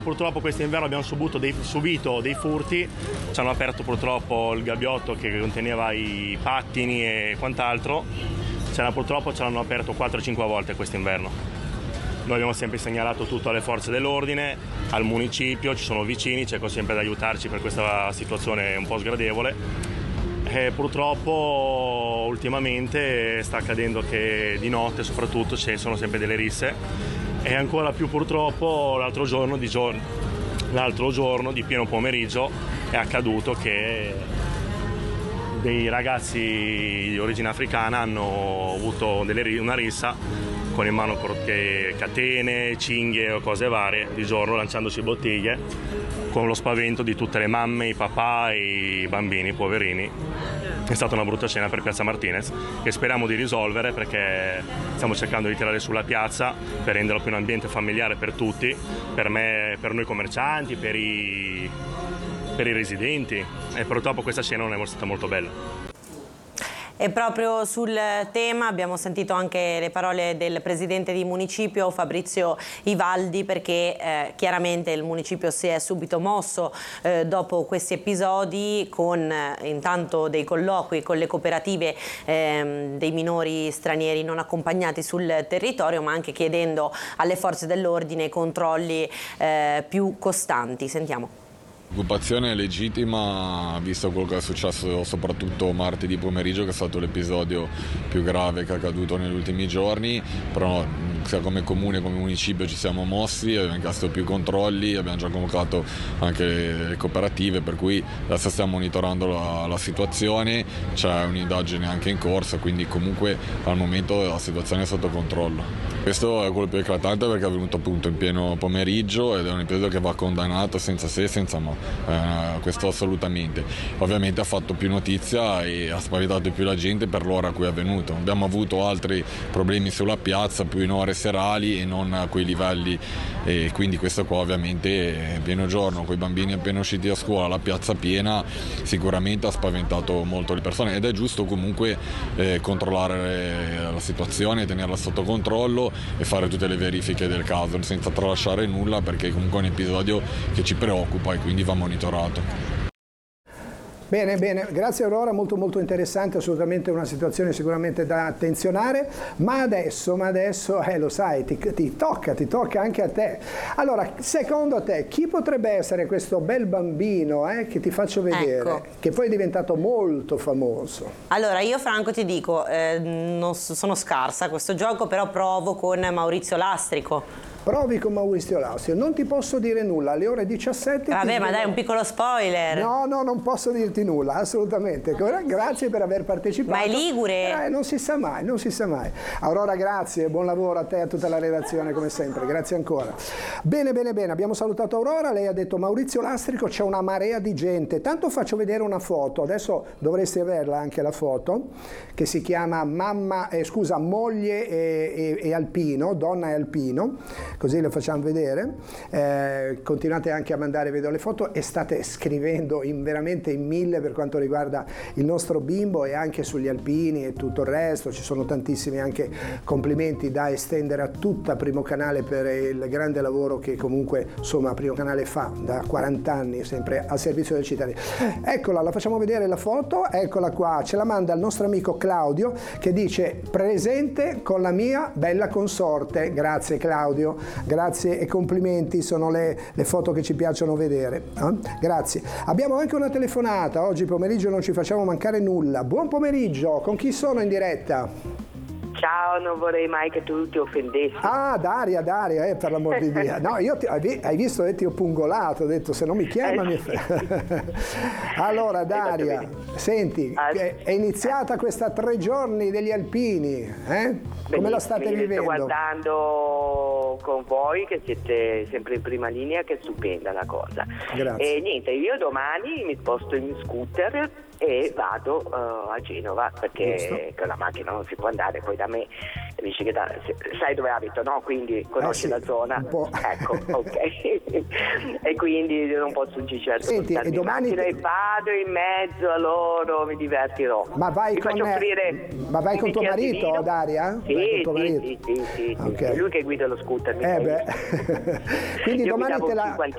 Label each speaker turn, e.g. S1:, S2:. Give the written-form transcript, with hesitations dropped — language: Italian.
S1: Purtroppo quest'inverno abbiamo subito dei furti, ci hanno aperto purtroppo il gabbiotto che conteneva i pattini e quant'altro, purtroppo ce l'hanno aperto 4-5 volte quest'inverno. Noi abbiamo sempre segnalato tutto alle forze dell'ordine, al municipio, ci sono vicini, cerco sempre di aiutarci per questa situazione un po' sgradevole. E purtroppo ultimamente sta accadendo che di notte soprattutto ci sono sempre delle risse. E ancora più purtroppo l'altro giorno di pieno pomeriggio è accaduto che dei ragazzi di origine africana hanno avuto una rissa con in mano catene, cinghie o cose varie di giorno, lanciandosi bottiglie, con lo spavento di tutte le mamme, i papà e i bambini poverini. È stata una brutta scena per Piazza Martinez che speriamo di risolvere, perché stiamo cercando di tirare sulla piazza per renderlo più un ambiente familiare per tutti, per noi commercianti, per i residenti, e purtroppo questa scena non è stata molto bella.
S2: E proprio sul tema abbiamo sentito anche le parole del presidente di municipio Fabrizio Ivaldi, perché chiaramente il municipio si è subito mosso dopo questi episodi, con intanto dei colloqui con le cooperative dei minori stranieri non accompagnati sul territorio, ma anche chiedendo alle forze dell'ordine controlli più costanti. Sentiamo.
S3: L'occupazione è legittima, visto quello che è successo soprattutto martedì pomeriggio, che è stato l'episodio più grave che è accaduto negli ultimi giorni, però sia come comune che come municipio ci siamo mossi, abbiamo chiesto più controlli, abbiamo già convocato anche le cooperative, per cui adesso stiamo monitorando la situazione, c'è un'indagine anche in corso, quindi comunque al momento la situazione è sotto controllo. Questo è quello più eclatante perché è avvenuto appunto in pieno pomeriggio ed è un episodio che va condannato senza se e senza ma. Questo assolutamente. Ovviamente ha fatto più notizia e ha spaventato più la gente per l'ora a cui è avvenuto. Abbiamo avuto altri problemi sulla piazza, più in ore serali e non a quei livelli, e quindi questo qua ovviamente pieno giorno, con i bambini appena usciti da scuola, la piazza piena, sicuramente ha spaventato molto le persone, ed è giusto comunque controllare la situazione, tenerla sotto controllo e fare tutte le verifiche del caso senza tralasciare nulla, perché comunque è un episodio che ci preoccupa e quindi va monitorato.
S4: Bene, bene, grazie Aurora, molto molto interessante, assolutamente una situazione sicuramente da attenzionare, ma adesso lo sai, ti tocca anche a te. Allora, secondo te chi potrebbe essere questo bel bambino che ti faccio vedere, ecco, che poi è diventato molto famoso?
S2: Allora, io Franco ti dico, non sono scarsa a questo gioco, però provo con Maurizio Lastrico.
S4: Provi con Maurizio Lastrico, non ti posso dire nulla, alle ore 17...
S2: Vabbè, ma dai, un piccolo spoiler.
S4: No, non posso dirti nulla, assolutamente. Grazie per aver partecipato.
S2: Ma è ligure?
S4: Non si sa mai. Aurora, grazie, buon lavoro a te e a tutta la redazione come sempre, grazie ancora. Bene, abbiamo salutato Aurora, lei ha detto Maurizio Lastrico, c'è una marea di gente. Tanto faccio vedere una foto, adesso dovresti averla anche la foto, che si chiama Moglie e Alpino, Donna e Alpino. Così lo facciamo vedere, continuate anche a mandare, vedo le foto, e state scrivendo veramente in mille per quanto riguarda il nostro bimbo e anche sugli alpini e tutto il resto. Ci sono tantissimi anche complimenti da estendere a tutta Primo Canale per il grande lavoro che comunque insomma Primo Canale fa da 40 anni sempre al servizio dei cittadini. Eccola, la facciamo vedere la foto, eccola qua, ce la manda il nostro amico Claudio che dice presente con la mia bella consorte. Grazie Claudio. Grazie e complimenti, sono le foto che ci piacciono vedere. Grazie. Abbiamo anche una telefonata, oggi pomeriggio non ci facciamo mancare nulla. Buon pomeriggio, con chi sono in diretta?
S5: Ciao, non vorrei mai che tu ti offendessi.
S4: Ah, Daria, per l'amor di Dio. No, hai visto che ti ho pungolato, ho detto se non mi chiamami. Sì. Allora, Daria, senti, è iniziata questa 3 giorni degli alpini, Come la state vivendo?
S5: Sto guardando con voi che siete sempre in prima linea, che è stupenda la cosa.
S4: Grazie.
S5: E niente, io domani mi sposto in scooter e vado a Genova, perché con la macchina non si può andare, poi da me dici che sai dove abito, no? Quindi conosci la zona.
S4: Un po'.
S5: Ecco, ok. E quindi non posso certo.
S4: Senti, e domani
S5: vado in mezzo a loro, mi divertirò.
S4: Ma vai con tuo marito, Daria?
S5: Sì,
S4: sì.
S5: Okay. È lui che guida lo scooter.
S4: Quindi
S5: io
S4: domani
S5: guidavo un